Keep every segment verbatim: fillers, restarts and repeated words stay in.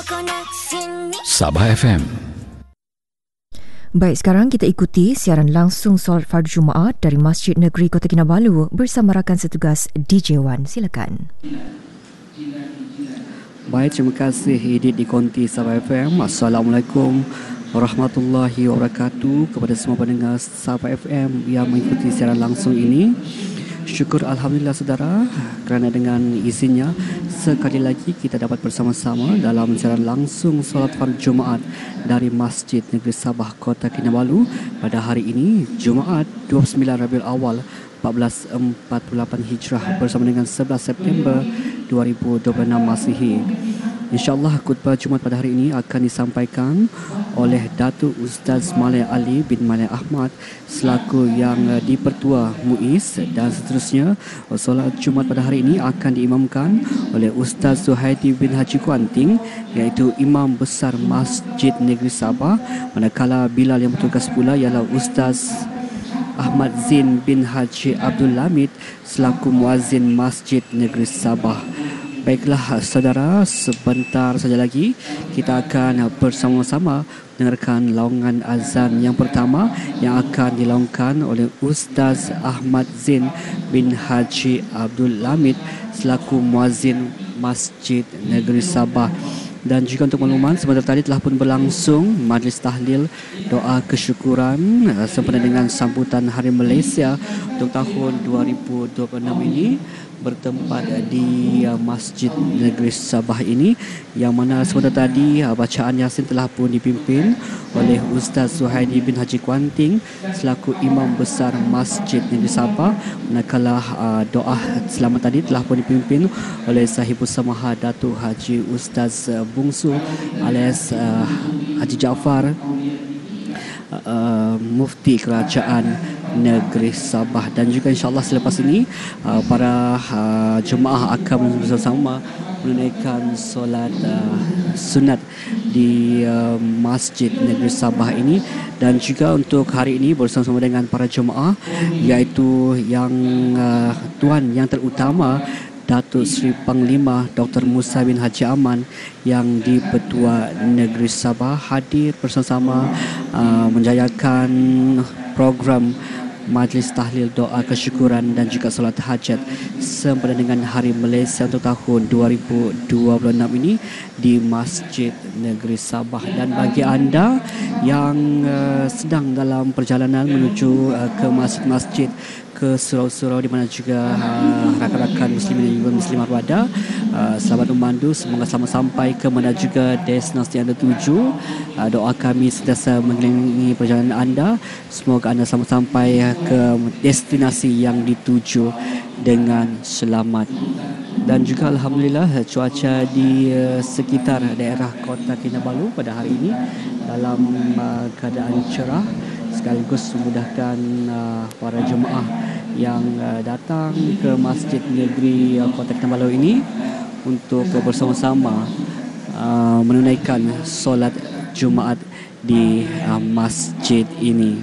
Sabah F M. Baik, sekarang kita ikuti siaran langsung solat fardu Jumaat dari Masjid Negeri Kota Kinabalu bersama rakan setugas D J Wan. Silakan. Baik, terima kasih Edit di Konti Sabah F M. Assalamualaikum warahmatullahi wabarakatuh kepada semua pendengar Sabah F M yang mengikuti siaran langsung ini. Syukur Alhamdulillah saudara kerana dengan izinnya sekali lagi kita dapat bersama-sama dalam siaran langsung solat fardu Jumaat dari Masjid Negeri Sabah Kota Kinabalu pada hari ini Jumaat dua puluh sembilan Rabiul Awal empat belas empat puluh lapan Hijrah bersama dengan sebelas September dua ribu dua puluh enam Masihi. InsyaAllah khutbah Jumaat pada hari ini akan disampaikan oleh Datuk Ustaz Malay Ali bin Malay Ahmad selaku yang dipertua Muiz, dan seterusnya solat Jumaat pada hari ini akan diimamkan oleh Ustaz Suhaidi bin Haji Kuanting iaitu Imam Besar Masjid Negeri Sabah, manakala Bilal yang bertugas pula ialah Ustaz Ahmad Zin bin Haji Abdul Lamid selaku Muazzin Masjid Negeri Sabah. Baiklah saudara, sebentar saja lagi kita akan bersama-sama dengarkan laungan azan yang pertama yang akan dilaungkan oleh Ustaz Ahmad Zin bin Haji Abdul Lamid selaku Muazzin Masjid Negeri Sabah. Dan juga untuk makluman, sebentar tadi telah pun berlangsung majlis tahlil doa kesyukuran sempena dengan sambutan Hari Malaysia untuk tahun dua ribu dua puluh enam ini bertempat di Masjid Negeri Sabah ini, yang mana sebentar tadi bacaan Yasin telah pun dipimpin oleh Ustaz Suhaidi bin Haji Kuanting selaku Imam Besar Masjid Negeri Sabah, manakala uh, doa selamat tadi telah pun dipimpin oleh Sahibus Samaha Datuk Haji Ustaz uh, Bungsu alias uh, Haji Jaafar, uh, Mufti Kerajaan Negeri Sabah. Dan juga insyaAllah selepas ini uh, para uh, jemaah akan bersama-sama menunaikan solat uh, sunat di uh, Masjid Negeri Sabah ini. Dan juga untuk hari ini bersama-sama dengan para jemaah iaitu yang uh, tuan yang terutama Datuk Seri Panglima Doktor Musa bin Haji Aman yang di-Pertua Negeri Sabah hadir bersama-sama uh, menjayakan program majlis tahlil doa kesyukuran dan juga solat hajat sempena dengan Hari Malaysia untuk tahun dua ribu dua puluh enam ini di Masjid Negeri Sabah. Dan bagi anda yang uh, sedang dalam perjalanan menuju uh, ke masjid-masjid, ke surau-surau di mana juga uh, rakan-rakan muslimin dan juga muslimat berada, uh, selamat memandu, semoga selamat sampai ke mana juga destinasi anda tuju. Uh, doa kami sentiasa mengelilingi perjalanan anda, semoga anda selamat sampai ke destinasi yang dituju dengan selamat. Dan juga Alhamdulillah cuaca di uh, sekitar daerah Kota Kinabalu pada hari ini dalam uh, keadaan cerah, sekaligus memudahkan uh, para jemaah yang uh, datang ke Masjid Negeri uh, Kota Kinabalu ini untuk uh, bersama-sama uh, menunaikan solat Jumaat di uh, masjid ini.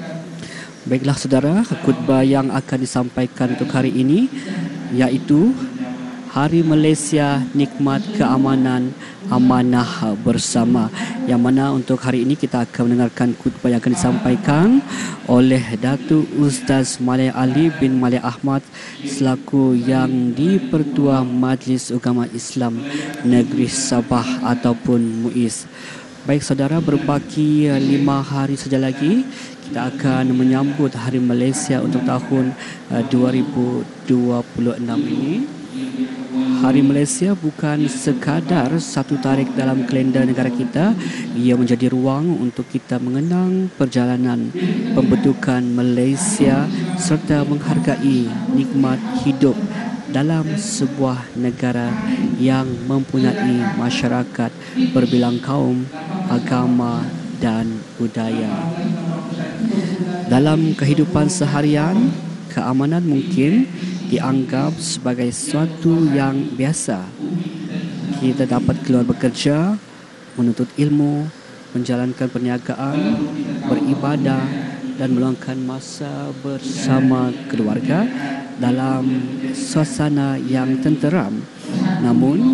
Baiklah saudara, khutbah yang akan disampaikan untuk hari ini iaitu Hari Malaysia Nikmat Keamanan Amanah Bersama, yang mana untuk hari ini kita akan mendengarkan khutbah yang akan disampaikan oleh Datuk Ustaz Malay Ali bin Malay Ahmad selaku yang di-Pertua Majlis Ugama Islam Negeri Sabah ataupun Muiz. Baik saudara, berbaki lima hari saja lagi kita akan menyambut Hari Malaysia untuk tahun dua ribu dua puluh enam ini. Hari Malaysia bukan sekadar satu tarikh dalam kalender negara kita, ia menjadi ruang untuk kita mengenang perjalanan pembentukan Malaysia serta menghargai nikmat hidup dalam sebuah negara yang mempunyai masyarakat berbilang kaum, agama dan budaya. Dalam kehidupan seharian, keamanan mungkin dianggap sebagai sesuatu yang biasa. Kita dapat keluar bekerja, menuntut ilmu, menjalankan perniagaan, beribadah dan meluangkan masa bersama keluarga dalam suasana yang tenteram. Namun